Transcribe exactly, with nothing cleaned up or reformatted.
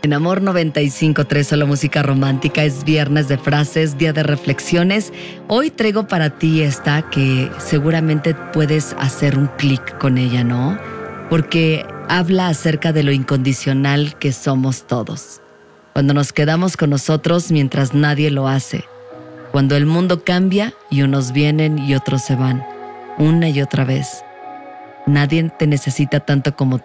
En Amor noventa y cinco punto tres, solo música romántica, es viernes de frases, día de reflexiones. Hoy traigo para ti esta que seguramente puedes hacer un clic con ella, ¿no? Porque habla acerca de lo incondicional que somos todos. Cuando nos quedamos con nosotros mientras nadie lo hace. Cuando el mundo cambia y unos vienen y otros se van, una y otra vez. Nadie te necesita tanto como